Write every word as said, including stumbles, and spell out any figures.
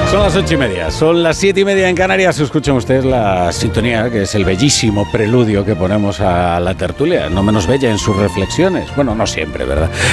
Son las ocho y media, son las siete y media en Canarias. Escuchen ustedes la sintonía, que es el bellísimo preludio que ponemos a la tertulia, no menos bella en sus reflexiones. Bueno, no siempre, ¿verdad?